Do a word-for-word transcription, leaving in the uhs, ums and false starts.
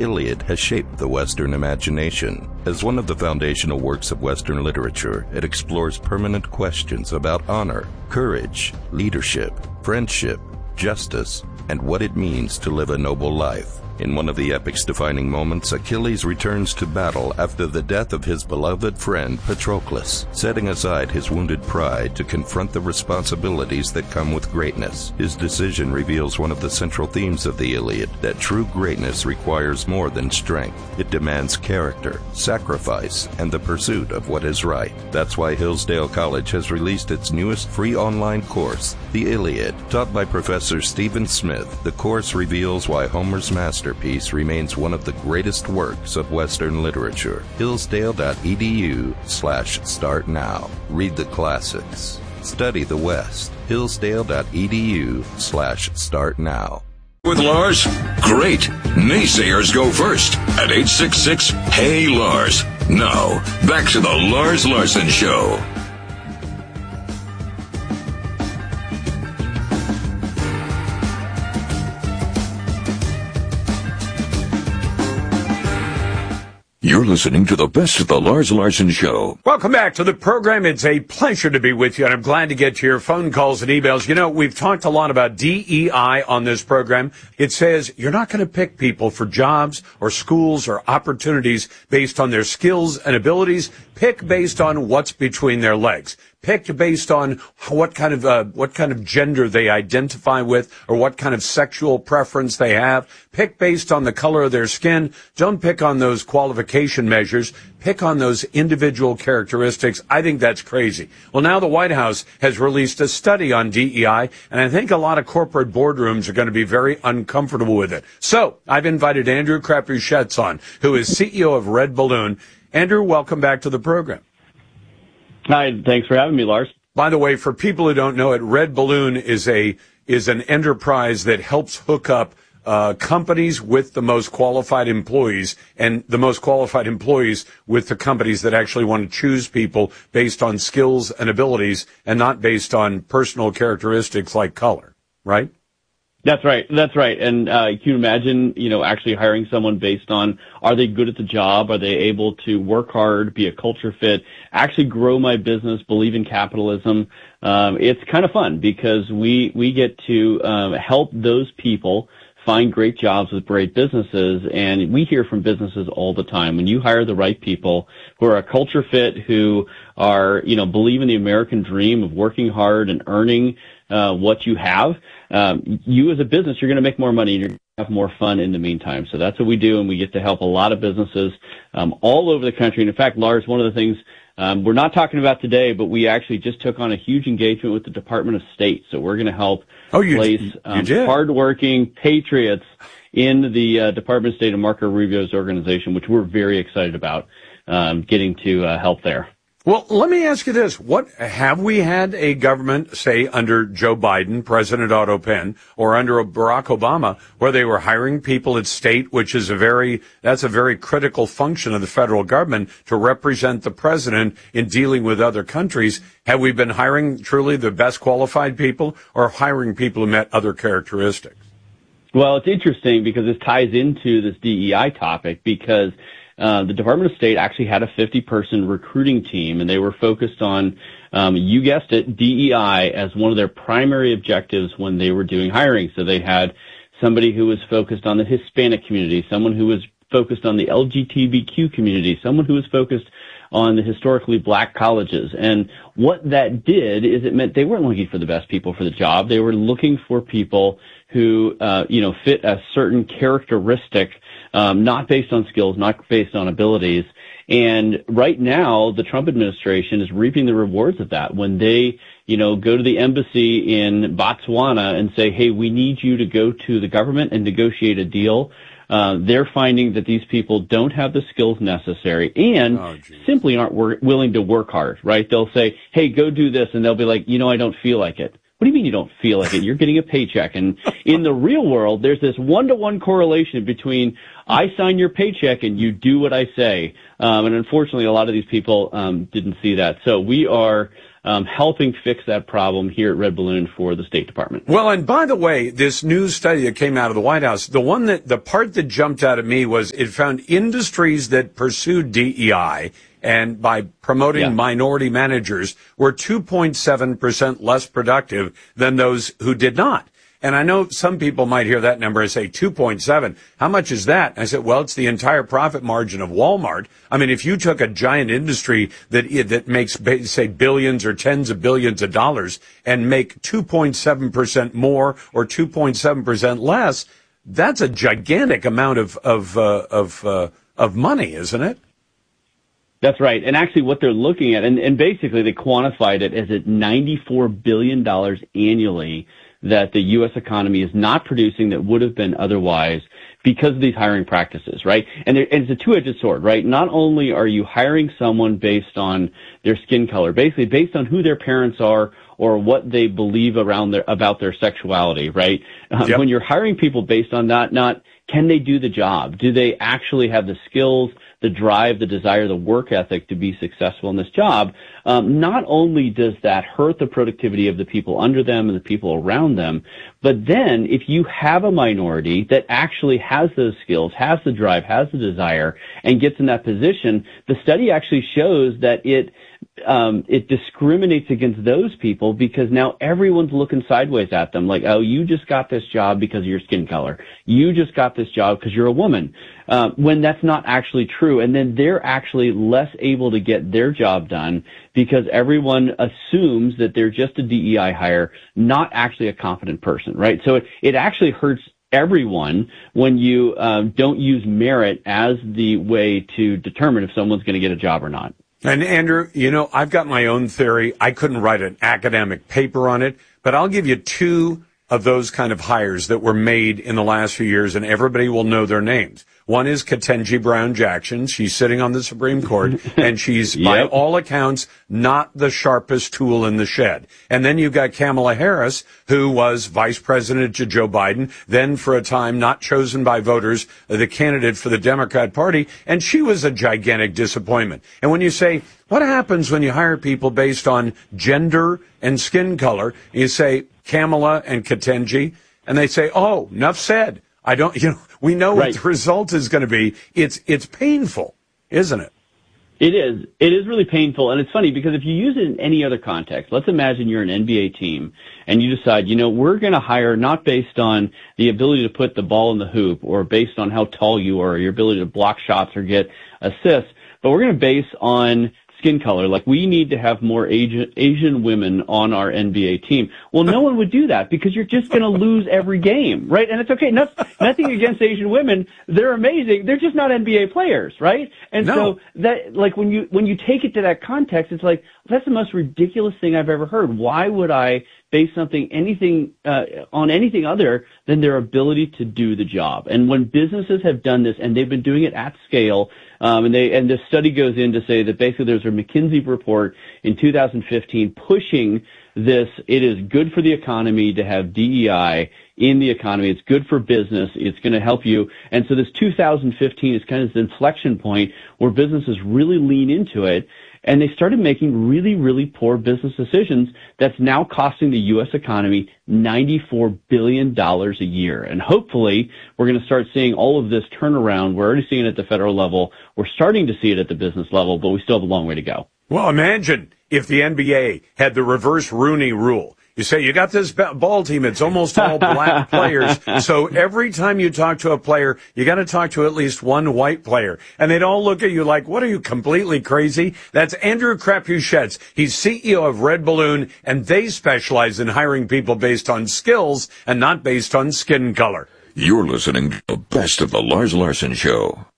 Iliad has shaped the Western imagination. As one of the foundational works of Western literature, it explores permanent questions about honor, courage, leadership, friendship, justice, and what it means to live a noble life. In one of the epic's defining moments, Achilles returns to battle after the death of his beloved friend Patroclus, setting aside his wounded pride to confront the responsibilities that come with greatness. His decision reveals one of the central themes of the Iliad, that true greatness requires more than strength. It demands character, sacrifice, and the pursuit of what is right. That's why Hillsdale College has released its newest free online course, The Iliad. Taught by Professor Stephen Smith, the course reveals why Homer's masterpiece remains one of the greatest works of Western literature. Hillsdale.edu slash start now. Read the classics. Study the West. Hillsdale.edu slash start now. With Lars? Great. Naysayers go first at eight six six, Hey Lars. Now, back to the Lars Larson Show. You're listening to the best of the Lars Larson Show. Welcome back to the program. It's a pleasure to be with you, and I'm glad to get to your phone calls and emails. You know, we've talked a lot about D E I on this program. It says you're not going to pick people for jobs or schools or opportunities based on their skills and abilities. Pick based on what's between their legs. Picked based on what kind of uh, what kind of gender they identify with or what kind of sexual preference they have. Pick based on the color of their skin. Don't pick on those qualification measures. Pick on those individual characteristics. I think that's crazy. Well, now the White House has released a study on D E I, and I think a lot of corporate boardrooms are going to be very uncomfortable with it. So I've invited Andrew Crapuchettes on, who is C E O of Red Balloon. Andrew, welcome back to the program. Hi, thanks for having me, Lars. By the way, for people who don't know it, Red Balloon is a is an enterprise that helps hook up uh companies with the most qualified employees and the most qualified employees with the companies that actually want to choose people based on skills and abilities and not based on personal characteristics like color, right? That's right. That's right. And uh, can you imagine, you know, actually hiring someone based on, are they good at the job? Are they able to work hard, be a culture fit, actually grow my business, believe in capitalism? Um, it's kind of fun because we, we get to um, help those people find great jobs with great businesses. And we hear from businesses all the time. When you hire the right people who are a culture fit, who are, you know, believe in the American dream of working hard and earning uh, what you have, Um, you as a business, you're going to make more money and you're going to have more fun in the meantime. So that's what we do, and we get to help a lot of businesses um, all over the country. And in fact, Lars, one of the things um, we're not talking about today, but we actually just took on a huge engagement with the Department of State. So we're going to help oh, you, place um, you hardworking patriots in the uh, Department of State and Marco Rubio's organization, which we're very excited about um, getting to uh, help there. Well, let me ask you this. What have we had a government, say, under Joe Biden, President Otto Penn, or under Barack Obama, where they were hiring people at state, which is a very, that's a very critical function of the federal government to represent the president in dealing with other countries. Have we been hiring truly the best qualified people or hiring people who met other characteristics? Well, it's interesting because this ties into this D E I topic because Uh, the Department of State actually had a fifty person recruiting team, and they were focused on, um, you guessed it, D E I as one of their primary objectives when they were doing hiring. So they had somebody who was focused on the Hispanic community, someone who was focused on the L G B T Q community, someone who was focused on the historically black colleges. And what that did is it meant they weren't looking for the best people for the job. They were looking for people who, uh, you know, fit a certain characteristic, um, not based on skills, not based on abilities. And right now, the Trump administration is reaping the rewards of that when they, you know, go to the embassy in Botswana and say, hey, we need you to go to the government and negotiate a deal. Uh, they're finding that these people don't have the skills necessary and oh, simply aren't wor- willing to work hard, right? They'll say, hey, go do this. And they'll be like, you know, I don't feel like it. What do you mean you don't feel like it? You're getting a paycheck. And in the real world, there's this one-to-one correlation between I sign your paycheck and you do what I say. Um, and unfortunately, a lot of these people um, didn't see that. So we are um, helping fix that problem here at Red Balloon for the State Department. Well, and by the way, this new study that came out of the White House, the one that, the part that jumped out at me was it found industries that pursued D E I and by promoting yeah. minority managers were two point seven percent less productive than those who did not. And I know some people might hear that number and say two point seven. How much is that? I said, well, it's the entire profit margin of Walmart. I mean, if you took a giant industry that that makes, say, billions or tens of billions of dollars and make two point seven percent more or two point seven percent less, that's a gigantic amount of of uh, of uh, of money, isn't it? That's right. And actually what they're looking at, and, and basically they quantified it as at ninety-four billion dollars annually that the U S economy is not producing that would have been otherwise because of these hiring practices, right? And, and it's a two-edged sword, right? Not only are you hiring someone based on their skin color, basically based on who their parents are or what they believe around their, about their sexuality, right? Uh, yep. When you're hiring people based on that, not can they do the job? Do they actually have the skills, the drive, the desire, the work ethic to be successful in this job? Um, not only does that hurt the productivity of the people under them and the people around them, but then if you have a minority that actually has those skills, has the drive, has the desire, and gets in that position, the study actually shows that it Um, it discriminates against those people because now everyone's looking sideways at them like, oh, you just got this job because of your skin color. You just got this job because you're a woman, uh, when that's not actually true. And then they're actually less able to get their job done because everyone assumes that they're just a D E I hire, not actually a competent person, right? So it, it actually hurts everyone when you um, don't use merit as the way to determine if someone's going to get a job or not. And Andrew, you know, I've got my own theory. I couldn't write an academic paper on it, but I'll give you two of those kind of hires that were made in the last few years, and everybody will know their names. One is Ketanji Brown Jackson. She's sitting on the Supreme Court, and she's, yep. by all accounts, not the sharpest tool in the shed. And then you've got Kamala Harris, who was vice president to Joe Biden, then for a time not chosen by voters, the candidate for the Democrat Party, and she was a gigantic disappointment. And when you say, what happens when you hire people based on gender and skin color? You say Kamala and Ketanji, and they say, oh, enough said. I don't, you know, we know right. what the result is going to be. It's, it's painful, isn't it? It is. It is really painful. And it's funny because if you use it in any other context, let's imagine you're an N B A team and you decide, you know, we're going to hire not based on the ability to put the ball in the hoop or based on how tall you are or your ability to block shots or get assists, but we're going to base on skin color. Like, we need to have more Asian, Asian women on our N B A team. Well, no one would do that because you're just going to lose every game, right? And it's okay. No, nothing against Asian women. They're amazing. They're just not N B A players, right? And no. so that, like, when you, when you take it to that context, it's like, that's the most ridiculous thing I've ever heard. Why would I base something, anything, uh, on anything other than their ability to do the job? And when businesses have done this and they've been doing it at scale, Um, and they, and the study goes in to say that basically there's a McKinsey report in two thousand fifteen pushing this. It is good for the economy to have D E I in the economy. It's good for business. It's going to help you. And so this two thousand fifteen is kind of this inflection point where businesses really lean into it. And they started making really, really poor business decisions that's now costing the U S economy ninety-four billion dollars a year. And hopefully we're going to start seeing all of this turnaround. We're already seeing it at the federal level. We're starting to see it at the business level, but we still have a long way to go. Well, imagine if the N B A had the reverse Rooney rule. You say, you got this ball team, it's almost all black players. So every time you talk to a player, you got to talk to at least one white player. And they'd all look at you like, what are you, completely crazy? That's Andrew Crapuchettes. He's C E O of Red Balloon, and they specialize in hiring people based on skills and not based on skin color. You're listening to the best of the Lars Larson Show.